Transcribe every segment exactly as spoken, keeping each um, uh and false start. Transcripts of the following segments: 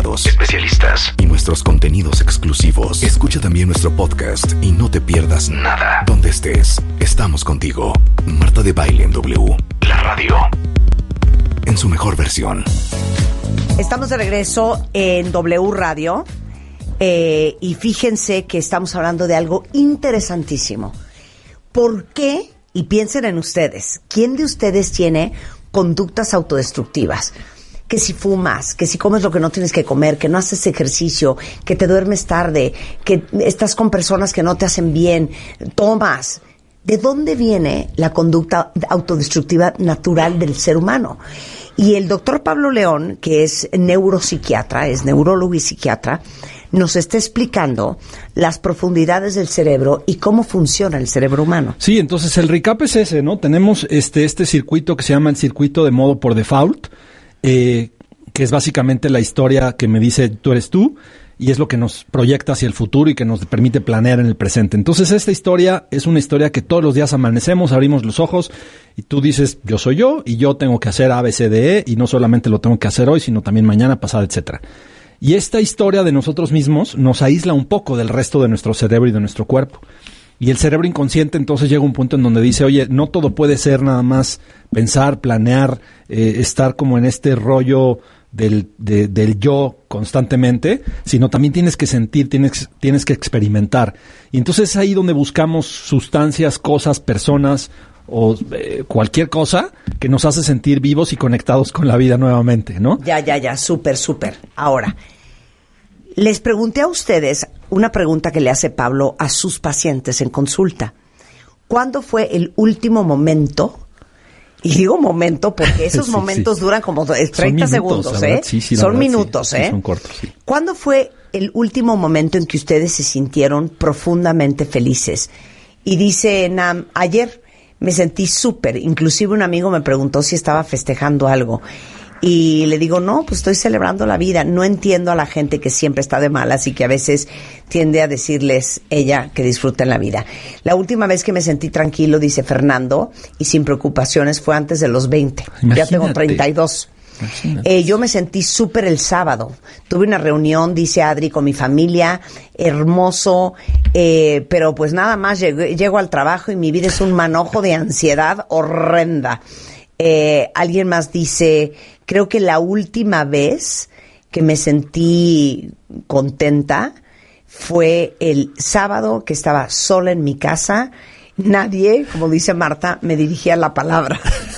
invitados, especialistas y nuestros contenidos exclusivos. Escucha también nuestro podcast y no te pierdas nada. Donde estés, estamos contigo. Marta de Baile en W, la radio, en su mejor versión. Estamos de regreso en W Radio eh, y fíjense que estamos hablando de algo interesantísimo. ¿Por qué? Y piensen en ustedes. ¿Quién de ustedes tiene conductas autodestructivas? Que si fumas, que si comes lo que no tienes que comer, que no haces ejercicio, que te duermes tarde, que estás con personas que no te hacen bien, tomas. ¿De dónde viene la conducta autodestructiva natural del ser humano? Y el doctor Pablo León, que es neuropsiquiatra, es neurólogo y psiquiatra, nos está explicando las profundidades del cerebro y cómo funciona el cerebro humano. Sí, entonces el recap es ese, ¿no? Tenemos este, este circuito que se llama el circuito de modo por default, eh, que es básicamente la historia que me dice tú eres tú, y es lo que nos proyecta hacia el futuro y que nos permite planear en el presente. Entonces esta historia es una historia que todos los días amanecemos, abrimos los ojos y tú dices yo soy yo y yo tengo que hacer A, B, C, D, E, y no solamente lo tengo que hacer hoy, sino también mañana, pasado, etcétera. Y esta historia de nosotros mismos nos aísla un poco del resto de nuestro cerebro y de nuestro cuerpo. Y el cerebro inconsciente entonces llega a un punto en donde dice, oye, no todo puede ser nada más pensar, planear, eh, estar como en este rollo del, de, del yo constantemente, sino también tienes que sentir, tienes, tienes que experimentar. Y entonces es ahí donde buscamos sustancias, cosas, personas o eh, cualquier cosa que nos hace sentir vivos y conectados con la vida nuevamente, ¿no? Ya, ya, ya, súper, súper. Ahora, les pregunté a ustedes una pregunta que le hace Pablo a sus pacientes en consulta. ¿Cuándo fue el último momento? Y digo momento porque esos sí, momentos sí. duran como treinta minutos, segundos, ¿eh? Sí, sí, son verdad, minutos, sí, ¿eh? Sí, son cortos, sí. ¿Cuándo fue el último momento en que ustedes se sintieron profundamente felices? Y dice Nam, ayer me sentí súper. Inclusive un amigo me preguntó si estaba festejando algo. Y le digo, no, pues estoy celebrando la vida. No entiendo a la gente que siempre está de malas y que a veces tiende a decirles ella que disfruten la vida. La última vez que me sentí tranquilo, dice Fernando, y sin preocupaciones fue antes de los veinte. Imagínate. Ya tengo treinta y dos. Eh, yo me sentí súper el sábado. Tuve una reunión, dice Adri, con mi familia, hermoso, eh, pero pues nada más llego, llego al trabajo y mi vida es un manojo de ansiedad horrenda. Eh, alguien más dice, creo que la última vez que me sentí contenta fue el sábado que estaba sola en mi casa. Nadie, como dice Marta, me dirigía la palabra.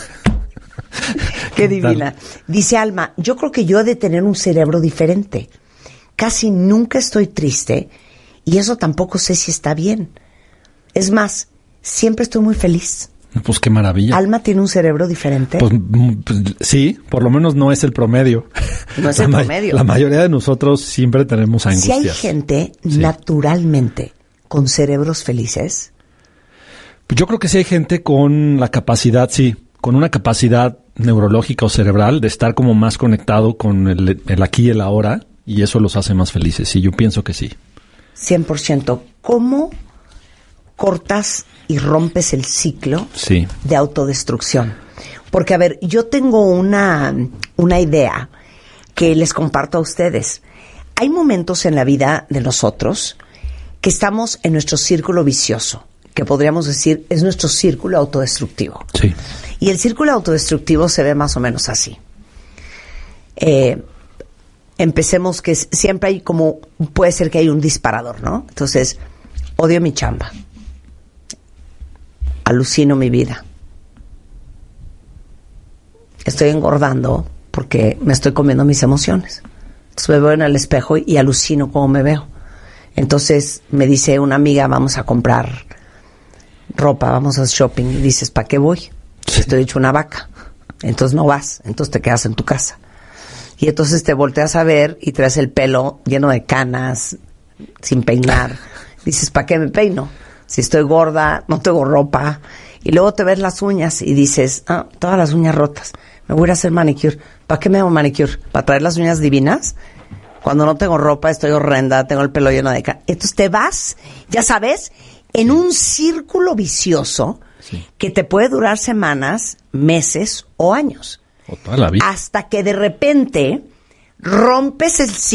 Qué divina. Dice Alma, yo creo que yo he de tener un cerebro diferente. Casi nunca estoy triste y eso tampoco sé si está bien. Es más, siempre estoy muy feliz. Pues qué maravilla. ¿Alma tiene un cerebro diferente? Pues, pues sí, por lo menos no es el promedio. No es la el ma- promedio. La mayoría de nosotros siempre tenemos angustias. Si hay gente sí. naturalmente con cerebros felices. Pues yo creo que sí hay gente con la capacidad, sí, con una capacidad neurológica o cerebral de estar como más conectado con el, el aquí y el ahora, y eso los hace más felices. Sí, yo pienso que sí. cien por ciento. ¿Cómo cortas y rompes el ciclo sí. de autodestrucción? Porque, a ver, yo tengo una, una idea que les comparto a ustedes. Hay momentos en la vida de nosotros que estamos en nuestro círculo vicioso, que podríamos decir es nuestro círculo autodestructivo. Sí. Y el círculo autodestructivo se ve más o menos así. Eh, empecemos que siempre hay como, puede ser que hay un disparador, ¿no? Entonces, odio mi chamba. Alucino mi vida. Estoy engordando porque me estoy comiendo mis emociones. Entonces me veo en el espejo y alucino cómo me veo. Entonces me dice una amiga, vamos a comprar ropa, vamos a shopping. Y dices, ¿para qué voy? Sí. Estoy hecho una vaca. Entonces no vas, entonces te quedas en tu casa. Y entonces te volteas a ver y traes el pelo lleno de canas, sin peinar. Dices, ¿para qué me peino? Si estoy gorda, no tengo ropa. Y luego te ves las uñas y dices, ah, todas las uñas rotas. Me voy a ir a hacer manicure. ¿Para qué me hago manicure? ¿Para traer las uñas divinas? Cuando no tengo ropa, estoy horrenda, tengo el pelo lleno de canas. Entonces te vas, ya sabes, en un círculo vicioso sí. que te puede durar semanas, meses o años. O toda la vida. Hasta que de repente rompes el círculo